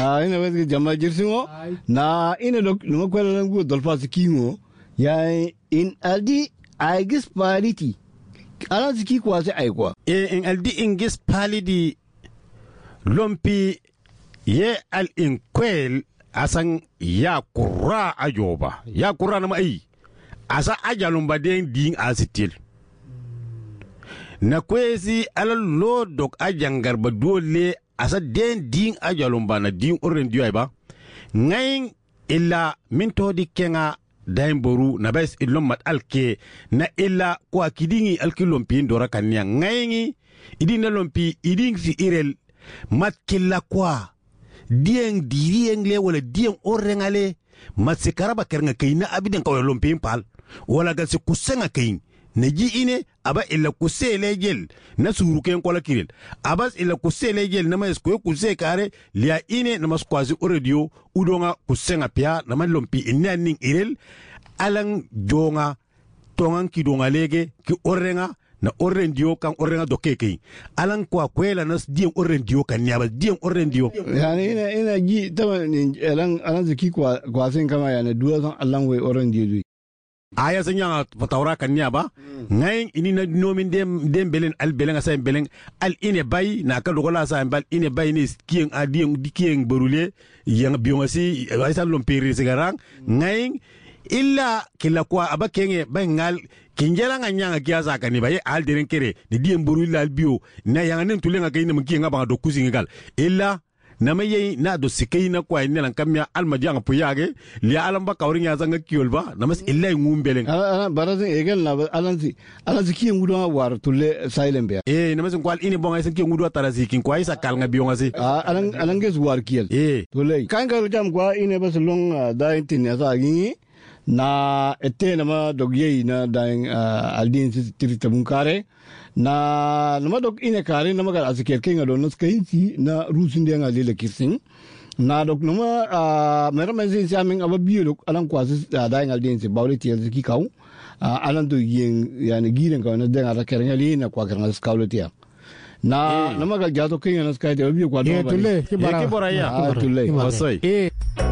ina wes jama jirsingo na ina dok no ko lan go dolfa sikingo ya in aldi aigis paliti ala siki kwa sai aikwa in aldi ingis palidi lompi ye al inkwel asan ya kura ajoba ya kura na mai asa ajalum baden ding asitil na kwezi ala lo dok ajangar ba dole asa den ding ajalum bana ding oren diay ba ngayin illa min to di kenga daim boru na bes ilom mat alke na illa ko akidingi alkilom pin dora kanya ngayin idina lompi iding si irel mat killa kwa dieng dirieng le wala dieng orengale mat se karaba kernga kayna abiden ko lompi pal wala gal se kusenga kayin na ji ine aba illa kuse legel na suru ken kola kiril abas illa kuse legel na mas ko kuse kare lia ine na mas kwazi radio udonga kusenga pia na man lompi inaning irel alang jonga tongan ki donga lege ki orenga na orendio kan orenga dokeke alang kwa kwela nas diem orendio kan nyaba diem orendio yani ina ji tama ni alang ziki kwa sen kama yana duwa san alang we orendio aya sanya fatawra kan nyaba ngayin ini na nomin dem belen al belen asa belen al ine bay na ka dogola sa bal ine bay ni kien adien dikien borule yang biongasi aysan lompiri sigarang ngayin illa kila kwa abakenge bangal kinjela nganyanga kiasa kan baye al deren kere ni diem borule al bio na yang nen tulenga kayina mkinga ba do kusingal illa nama yei na do sikay na kwa ina lang kamya almadiyang puyage liya alam ba kauring ya zanga kiol ba namas illa ngumbeleng barazin egel na alansi ki ngudo war tulle silent be namas kwal ini bonga sen ki ngudo tarasi kin kwa isa kal ngabi ngasi alanges war kiel tulle kan ka jam kwa ine bas long da intin ya sa gi na ette nama dogye na da aldin tirita bunkare na nama dok ine kare nama ga asiker kenga do nas kainti na rusin de ngalile kisin na dok nama mera mezi siaming ababiyo dok alang kwasi da ngalden se bawle tiel ki kaw alang do yen yani giren ka na de ngara kerenga li na kwa kerenga skawle tiel na nama ga jato kenga nas kaite ababiyo kwa do tulle ki bara ya tulle wasoi